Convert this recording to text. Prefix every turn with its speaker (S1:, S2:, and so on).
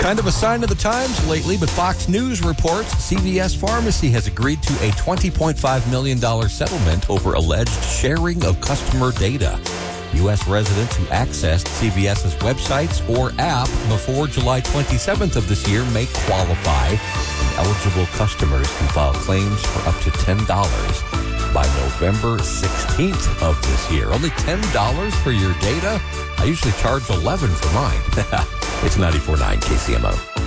S1: Kind of a sign of the times lately, but Fox News reports CVS Pharmacy has agreed to a $20.5 million settlement over alleged sharing of customer data. U.S. residents who accessed CVS's websites or app before July 27th of this year may qualify, and eligible customers can file claims for up to $10 by November 16th of this year. Only $10 for your data? I usually charge $11 for mine. It's 94.9 KCMO.